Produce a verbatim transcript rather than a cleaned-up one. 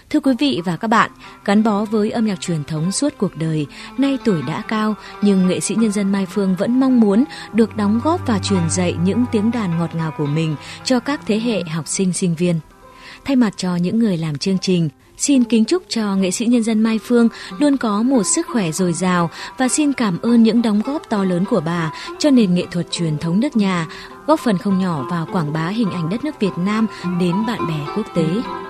Thưa quý vị và các bạn, gắn bó với âm nhạc truyền thống suốt cuộc đời, nay tuổi đã cao nhưng nghệ sĩ nhân dân Mai Phương vẫn mong muốn được đóng góp và truyền dạy những tiếng đàn ngọt ngào của mình cho các thế hệ học sinh sinh viên. Thay mặt cho những người làm chương trình, xin kính chúc cho nghệ sĩ nhân dân Mai Phương luôn có một sức khỏe dồi dào và xin cảm ơn những đóng góp to lớn của bà cho nền nghệ thuật truyền thống nước nhà, góp phần không nhỏ vào quảng bá hình ảnh đất nước Việt Nam đến bạn bè quốc tế.